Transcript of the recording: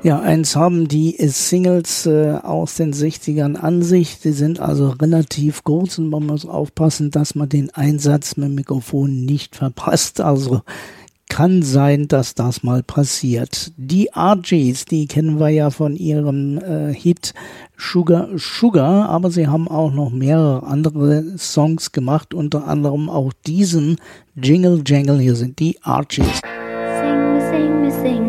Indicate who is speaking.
Speaker 1: Ja, eins haben die Singles aus den 60ern an sich. Die sind also relativ kurz und man muss aufpassen, dass man den Einsatz mit dem Mikrofon nicht verpasst. Also kann sein, dass das mal passiert. Die RGs, die kennen wir ja von ihrem Hit Sugar Sugar, aber sie haben auch noch mehrere andere Songs gemacht, unter anderem auch diesen Jingle Jangle. Hier sind die RGs.
Speaker 2: Sing me, sing me, sing.